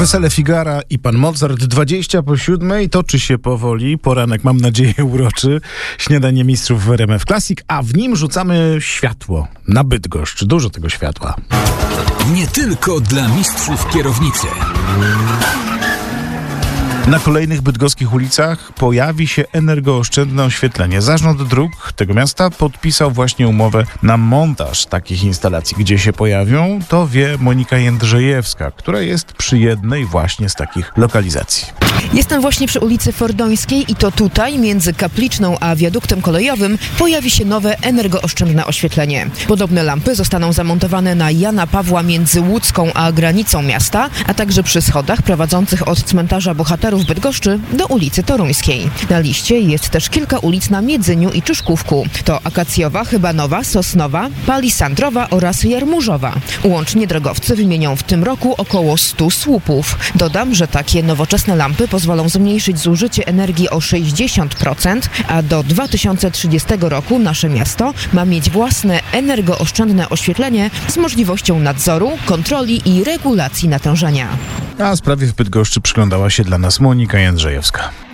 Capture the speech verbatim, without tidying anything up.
Wesele Figara i pan Mozart. Dwadzieścia po siódmej, toczy się powoli. Poranek, mam nadzieję, uroczy. Śniadanie mistrzów w R M F Classic, a w nim rzucamy światło na Bydgoszcz. Dużo tego światła. Nie tylko dla mistrzów kierownicy. Na kolejnych bydgoskich ulicach pojawi się energooszczędne oświetlenie. Zarząd Dróg tego miasta podpisał właśnie umowę na montaż takich instalacji. Gdzie się pojawią, to wie Monika Jędrzejewska, która jest przy jednej właśnie z takich lokalizacji. Jestem właśnie przy ulicy Fordońskiej i to tutaj, między Kapliczną a wiaduktem kolejowym, pojawi się nowe energooszczędne oświetlenie. Podobne lampy zostaną zamontowane na Jana Pawła między Łódzką a granicą miasta, a także przy schodach prowadzących od cmentarza Bohaterów w Bydgoszczy do ulicy Toruńskiej. Na liście jest też kilka ulic na Miedzyniu i Czyszkówku. To Akacjowa, Chybanowa, Sosnowa, Palisandrowa oraz Jarmurzowa. Łącznie drogowcy wymienią w tym roku około stu słupów. Dodam, że takie nowoczesne lampy pozwolą zmniejszyć zużycie energii o sześćdziesiąt procent, a do dwa tysiące trzydziestego roku nasze miasto ma mieć własne energooszczędne oświetlenie z możliwością nadzoru, kontroli i regulacji natężenia. A sprawie w Bydgoszczy przyglądała się dla nas Monika Jędrzejewska.